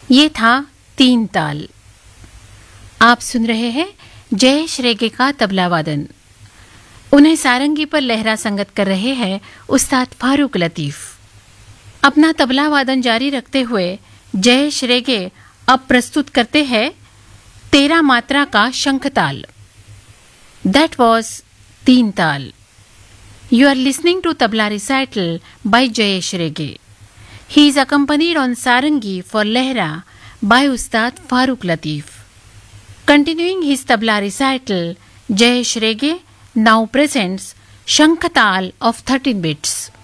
ये था तीन ताल। आप सुन रहे हैं जयेश रेगे का तबला वादन। उन्हें सारंगी पर लहरा संगत कर रहे हैं उस्ताद फारूक लतीफ। अपना तबला वादन जारी रखते हुए जयेश रेगे अब प्रस्तुत करते हैं 13 मात्रा का शंखताल। दैट वॉज तीन ताल। You are listening to Tabla Recital by Jayesh Rege. He is accompanied on Sarangi for Lehra by Ustad Farooq Latif. Continuing his Tabla Recital, Jayesh Rege now presents Shankhatal of 13 bits.